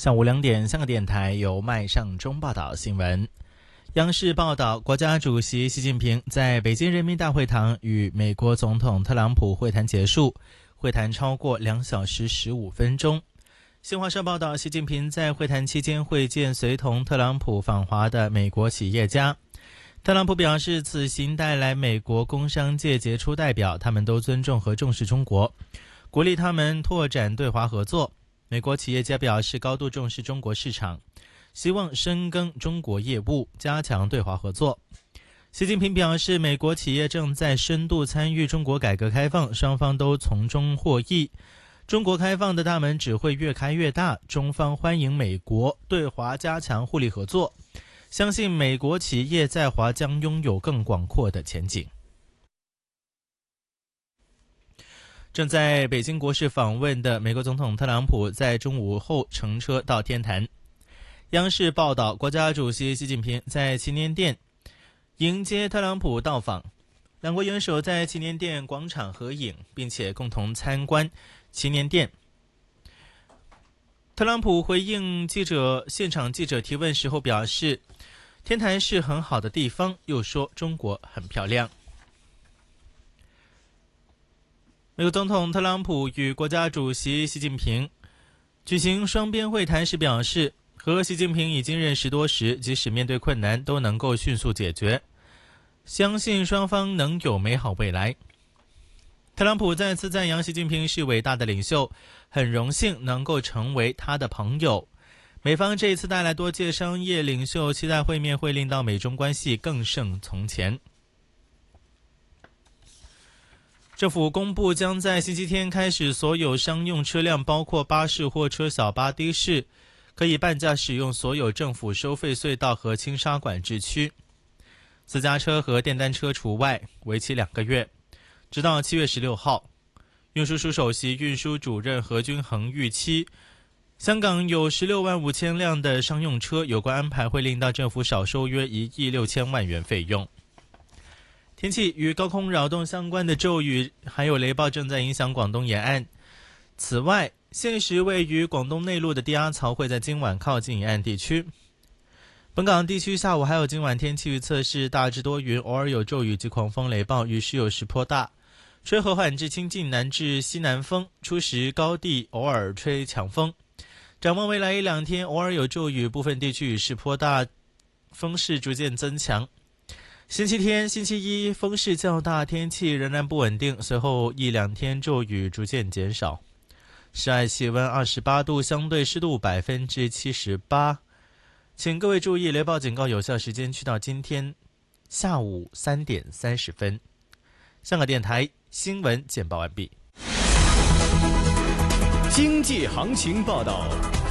下午2点，香港电台由麦尚中报道新闻。央视报道，国家主席习近平在北京人民大会堂与美国总统特朗普会谈结束，会谈超过2小时15分钟。新华社报道，习近平在会谈期间会见随同特朗普访华的美国企业家。特朗普表示，此行带来美国工商界杰出代表，他们都尊重和重视中国，鼓励他们拓展对华合作。美国企业家表示高度重视中国市场，希望深耕中国业务，加强对华合作。习近平表示，美国企业正在深度参与中国改革开放，双方都从中获益。中国开放的大门只会越开越大，中方欢迎美国对华加强互利合作，相信美国企业在华将拥有更广阔的前景。正在北京国事访问的美国总统特朗普在中午后乘车到天坛。央视报道，国家主席习近平在祈年殿迎接特朗普到访，两国元首在祈年殿广场合影，并且共同参观祈年殿。特朗普回应现场记者提问时候表示，天坛是很好的地方，又说中国很漂亮。美国总统特朗普与国家主席习近平举行双边会谈时表示，和习近平已经认识多时，即使面对困难都能够迅速解决，相信双方能有美好未来。特朗普再次赞扬习近平是伟大的领袖，很荣幸能够成为他的朋友。美方这一次带来多届商业领袖，期待会面会令到美中关系更胜从前。政府公布将在星期天开始，所有商用车辆包括巴士、货车、小巴、的士可以半价使用所有政府收费隧道和轻沙管制区，私家车和电单车除外，为期2个月，直到7月16号。运输署首席运输主任何君衡预期，香港有16万5千辆的商用车，有关安排会令到政府少收约1亿6千万元费用。天气，与高空扰动相关的骤雨还有雷暴正在影响广东沿岸。此外，现时位于广东内陆的低压槽会在今晚靠近沿岸地区。本港地区下午还有今晚天气预测是大致多云，偶尔有骤雨及狂风雷暴，雨势有时颇大，吹和缓至清劲南至西南风，初时高地偶尔吹强风。展望未来1-2天，偶尔有骤雨，部分地区雨势颇大，风势逐渐增强。星期天、星期一风势较大，天气仍然不稳定，随后1-2天骤雨逐渐减少。室外气温28度，相对湿度78%。请各位注意，雷暴警告有效时间去到今天下午3点30分。香港电台新闻简报完毕。 经济行情报道。